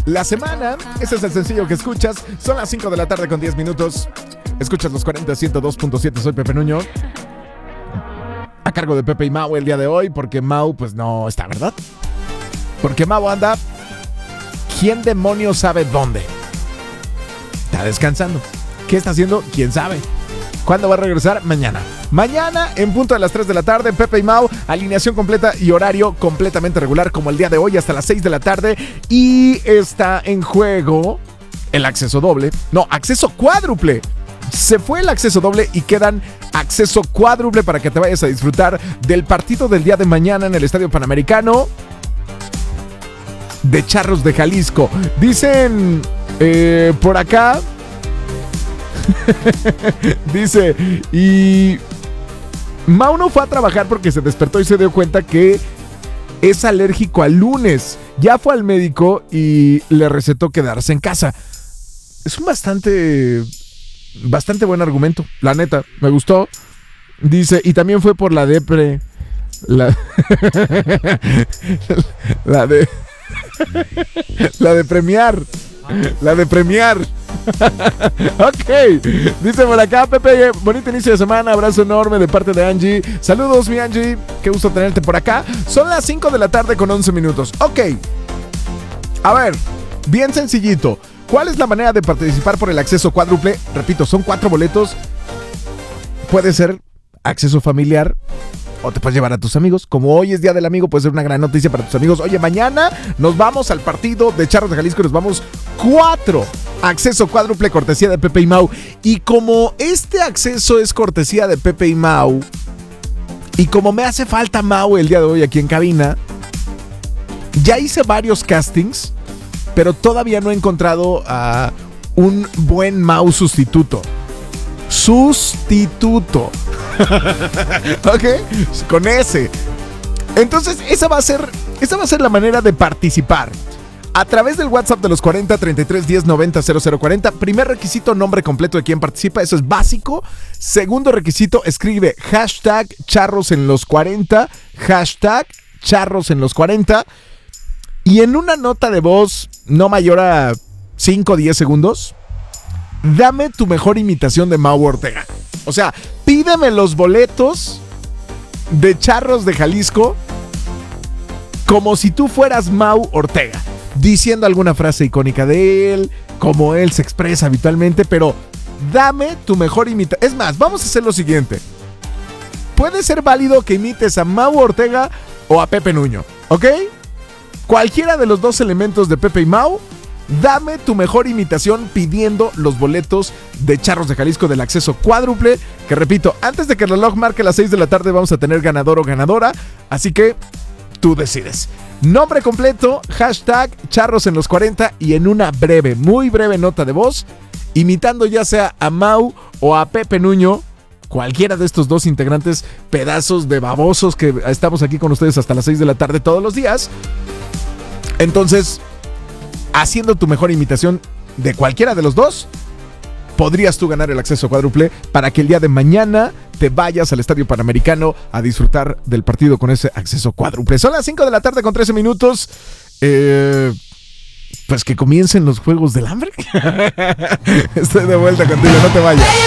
la semana. Ese es el sencillo que escuchas. Son las 5 de la tarde con 10 minutos. Escuchas los 40 102.7. Soy Pepe Nuño. A cargo de Pepe y Mau el día de hoy, porque Mau pues no está, ¿verdad? Porque Mau anda, ¿quién demonios sabe dónde? Está descansando. ¿Qué está haciendo? ¿Quién sabe? ¿Cuándo va a regresar? Mañana. Mañana, en punto de las 3 de la tarde, Pepe y Mau, alineación completa y horario completamente regular, como el día de hoy, hasta las 6 de la tarde. Y está en juego el acceso doble. No, acceso cuádruple. Se fue el acceso doble y quedan acceso cuádruple para que te vayas a disfrutar del partido del día de mañana en el Estadio Panamericano de Charros de Jalisco. Dicen por acá. Dice, y Mau no fue a trabajar porque se despertó y se dio cuenta que es alérgico al lunes. Ya fue al médico y le recetó quedarse en casa. Es un bastante buen argumento, la neta, me gustó. Dice, y también fue por la depre. La de premiar. La de premiar. Ok, dice por acá Pepe, bonito inicio de semana, abrazo enorme de parte de Angie. Saludos mi Angie, qué gusto tenerte por acá. Son las 5 de la tarde con 11 minutos. Ok, a ver, bien sencillito. ¿Cuál es la manera de participar por el acceso cuádruple? Repito, son 4 boletos. Puede ser acceso familiar o te puedes llevar a tus amigos. Como hoy es Día del Amigo, puede ser una gran noticia para tus amigos. Oye, mañana nos vamos al partido de Charros de Jalisco y nos vamos 4. Acceso cuádruple, cortesía de Pepe y Mau. Y como este acceso es cortesía de Pepe y Mau, y como me hace falta Mau el día de hoy aquí en cabina, ya hice varios castings, pero todavía no he encontrado a un buen Mau sustituto. Ok, con ese. Entonces esa va a ser la manera de participar. A través del WhatsApp de los 40 33 10 90 0040. Primer requisito, nombre completo de quien participa. Eso es básico. Segundo requisito, escribe hashtag charros en los 40. Hashtag charros en los 40. Y en una nota de voz no mayor a 5 o 10 segundos, dame tu mejor imitación de Mau Ortega. O sea, pídeme los boletos de Charros de Jalisco como si tú fueras Mau Ortega, diciendo alguna frase icónica de él, como él se expresa habitualmente, pero dame tu mejor imitación. Es más, vamos a hacer lo siguiente. Puede ser válido que imites a Mau Ortega o a Pepe Nuño, ¿ok? Cualquiera de los dos elementos de Pepe y Mau. Dame tu mejor imitación pidiendo los boletos de Charros de Jalisco del acceso cuádruple. Que repito, antes de que el reloj marque las 6 de la tarde vamos a tener ganador o ganadora. Así que tú decides. Nombre completo, hashtag charros en los 40 y en una breve, muy breve nota de voz, imitando ya sea a Mau o a Pepe Nuño. Cualquiera de estos dos integrantes, pedazos de babosos que estamos aquí con ustedes hasta las 6 de la tarde todos los días. Entonces, haciendo tu mejor imitación de cualquiera de los dos, podrías tú ganar el acceso cuádruple para que el día de mañana te vayas al Estadio Panamericano a disfrutar del partido con ese acceso cuádruple. Son las 5 de la tarde con 13 minutos. Pues que comiencen los Juegos del Hambre. Estoy de vuelta contigo, no te vayas.